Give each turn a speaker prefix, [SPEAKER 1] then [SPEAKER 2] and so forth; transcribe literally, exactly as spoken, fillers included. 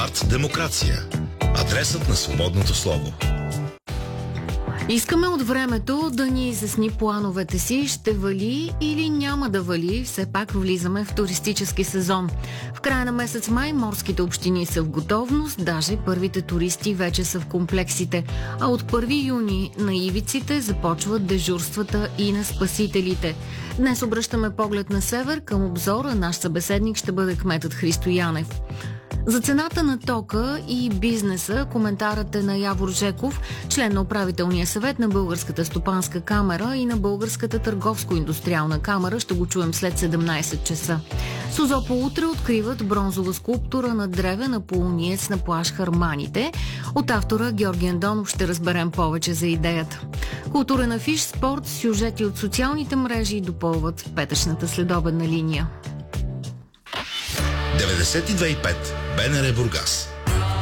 [SPEAKER 1] Арт Демокрация. Адресът на свободното слово.
[SPEAKER 2] Искаме от времето да ни изясни плановете си, ще вали или няма да вали, все пак влизаме в туристически сезон. В края на месец май морските общини са в готовност, даже първите туристи вече са в комплексите, а от първи юни на ивиците започват дежурствата и на спасителите. Днес обръщаме поглед на север към обзора, наш събеседник ще бъде кметът Христо Янев. За цената на тока и бизнеса коментарът е на Явор Жеков, член на управителния съвет на Българската стопанска камара и на Българската търговско-индустриална камара. Ще го чуем след седемнайсет часа. Созопол утре откриват бронзова скулптура на древен аполониец на плаж Харманите. От автора Георги Андонов ще разберем повече за идеята. Културен афиш, спорт, сюжети от социалните мрежи допълват петъчната следобедна линия.
[SPEAKER 1] деветдесет и две и пет БНР Бургас.